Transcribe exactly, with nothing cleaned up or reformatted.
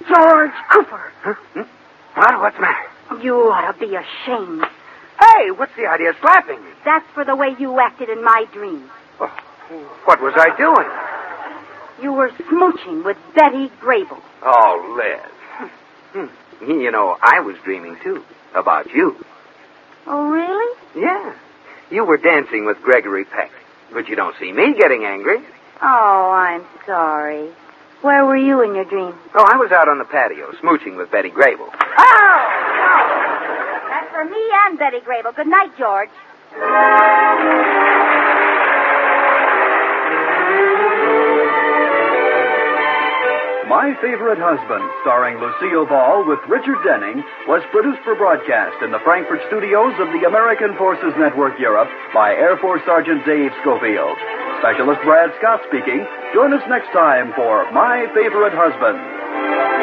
George Cooper. Huh? Hmm? What? What's the matter? You ought to be ashamed. Hey, what's the idea of slapping me? That's for the way you acted in my dream. Oh, what was I doing? You were smooching with Betty Grable. Oh, Liz. Hmm. You know, I was dreaming, too, about you. Oh, really? Yeah. You were dancing with Gregory Peck, but you don't see me getting angry. Oh, I'm sorry. Where were you in your dream? Oh, I was out on the patio, smooching with Betty Grable. Oh! That's for me and Betty Grable. Good night, George. My Favorite Husband, starring Lucille Ball with Richard Denning, was produced for broadcast in the Frankfurt studios of the American Forces Network Europe by Air Force Sergeant Dave Schofield. Specialist Brad Scott speaking. Join us next time for My Favorite Husband.